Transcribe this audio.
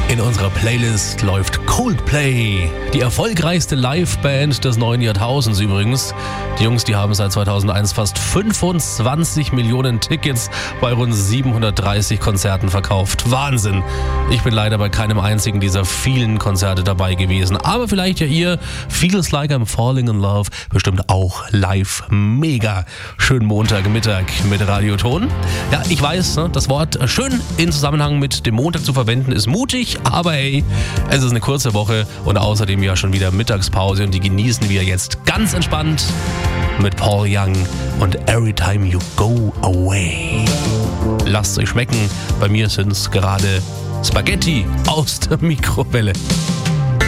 In unserer Playlist läuft Coldplay, die erfolgreichste Liveband des neuen Jahrtausends übrigens. Die Jungs, die haben seit 2001 fast 25 Millionen Tickets bei rund 730 Konzerten verkauft. Wahnsinn! Ich bin leider bei keinem einzigen dieser vielen Konzerte dabei gewesen. Aber vielleicht ja ihr. Feels Like I'm Falling in Love, bestimmt auch live mega. Schönen Montagmittag mit Radioton. Ja, ich weiß, das Wort schön in Zusammenhang mit dem Montag zu verwenden ist mutig, aber hey, es ist eine kurze Woche und außerdem ja schon wieder Mittagspause und die genießen wir jetzt ganz entspannt mit Paul Young und Every Time You Go Away. Lasst es euch schmecken, bei mir sind es gerade Spaghetti aus der Mikrowelle.